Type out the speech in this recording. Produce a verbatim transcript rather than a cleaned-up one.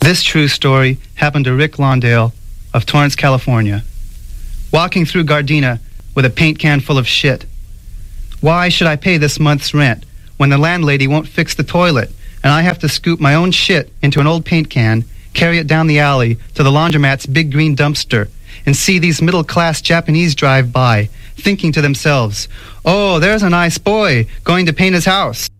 This true story happened to Rick Lawndale of Torrance, California. Walking through Gardena with a paint can full of shit. Why should I pay this month's rent when the landlady won't fix the toilet and I have to scoop my own shit into an old paint can, carry it down the alley to the laundromat's big green dumpster, and see these middle-class Japanese drive by, thinking to themselves, "Oh, there's a nice boy going to paint his house."